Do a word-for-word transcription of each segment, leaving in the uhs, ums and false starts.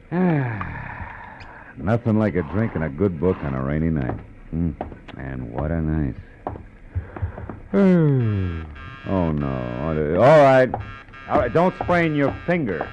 Nothing like a drink and a good book on a rainy night. Mm. And what a night. Oh, no. All right. All right, don't sprain your finger.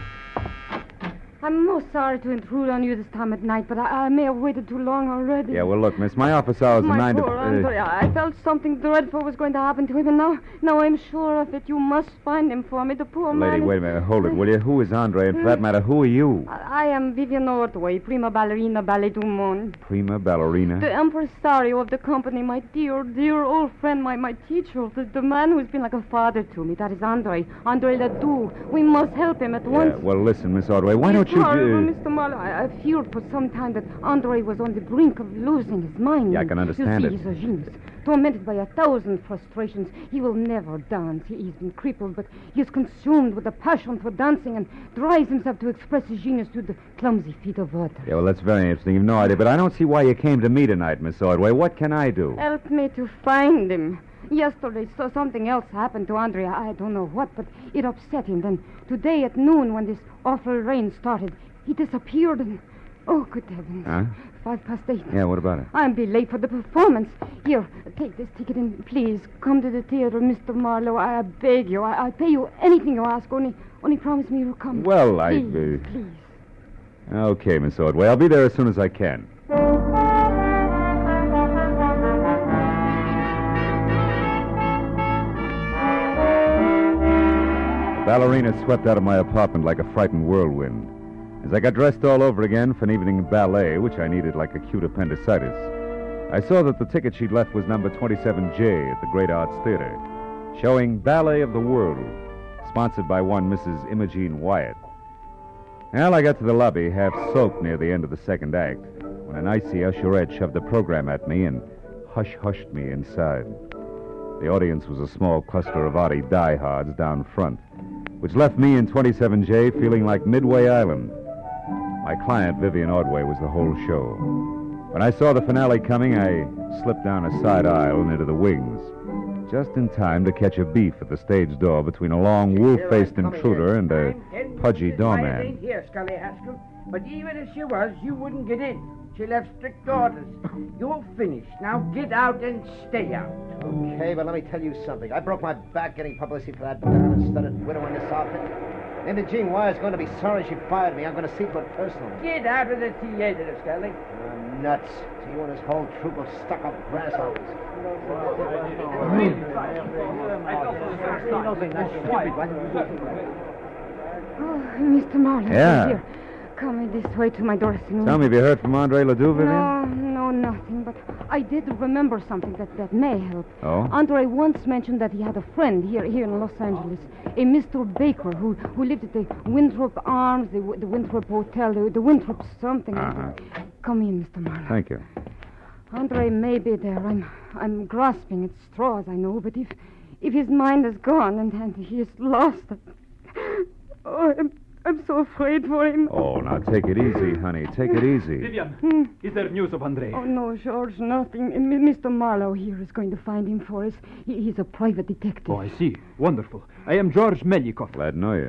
I'm most sorry to intrude on you this time at night, but I, I may have waited too long already. Yeah, well, look, miss, my office hours are my nine to... poor Andre, uh, I felt something dreadful was going to happen to him, and now, now I'm sure of it. You must find him for me, the poor man. Lady, is... wait a minute. Hold it, will you? Who is Andre? And for that matter, who are you? I, I am Vivian Ordway, prima ballerina ballet du monde. Prima ballerina? The impresario of the company, my dear, dear old friend, my, my teacher, the, the man who's been like a father to me. That is Andre. Andre Ledoux. We must help him at Yeah, once. well, listen, Miss Ordway, why don't you... Horrible, Mister Marlowe. I, I feared for some time that Andre was on the brink of losing his mind. Yeah, I can understand you see, it. He's a genius. Tormented by a thousand frustrations. He will never dance. He, he's been crippled, but he is consumed with a passion for dancing and drives himself to express his genius to the clumsy feet of others. Yeah, well, that's very interesting. You've no idea, but I don't see why you came to me tonight, Miss Ordway. What can I do? Help me to find him. Yesterday, so something else happened to Andre. I don't know what, but it upset him. Then today at noon, when this awful rain started, he disappeared and... Oh, good heavens. Huh? Five past eight. Yeah, what about it? I'll be late for the performance. Here, take this ticket and please come to the theater, Mister Marlowe. I beg you. I, I'll pay you anything you ask. Only, only promise me you'll come. Well, I... Please, uh... please. Okay, Miss Ordway. I'll be there as soon as I can. The ballerina swept out of my apartment like a frightened whirlwind. As I got dressed all over again for an evening ballet, which I needed like acute appendicitis, I saw that the ticket she'd left was number twenty-seven J at the Great Arts Theater, showing Ballet of the World, sponsored by one Missus Imogene Wyatt. Well, I got to the lobby, half soaked near the end of the second act, when an icy usherette shoved the program at me and hush-hushed me inside. The audience was a small cluster of Artie diehards down front, which left me in twenty-seven J feeling like Midway Island. My client, Vivian Ordway, was the whole show. When I saw the finale coming, I slipped down a side aisle and into the wings, just in time to catch a beef at the stage door between a long, wolf-faced intruder and a pudgy doorman. ain't here, Scully Haskell. But even if she was, you wouldn't get in. She left strict orders. You're finished. Now get out and stay out. Okay, but let me tell you something. I broke my back getting publicity for that diamond-studded widow in this outfit. Imogene Wyatt's going to be sorry she fired me. I'm going to see to it personally. Get out of the theater, Scully. You're nuts. To you and his whole troop of stuck-up grasshoppers. Oh, Mister Marlowe. Yeah. Here. Come this way to my dressing room. Tell me, have you heard from Andre Ledoux, Vivian? No, no, nothing. But I did remember something that, that may help. Oh? Andre once mentioned that he had a friend here here in Los Angeles, a Mister Baker, who, who lived at the Winthrop Arms, the, the Winthrop Hotel, the, the Winthrop something. Uh-huh. Come in, Mister Marlowe. Thank you. Andre may be there. I'm I'm grasping at straws, I know, but if if his mind is gone and, and he is lost, oh, I'm, I'm so afraid for him. Oh, now take it easy, honey. Take it easy. Vivian, Hmm. is there news of Andre? Oh, no, George, nothing. M- Mister Marlowe here is going to find him for us. He- he's a private detective. Oh, I see. Wonderful. I am George Melikov. Glad to know you.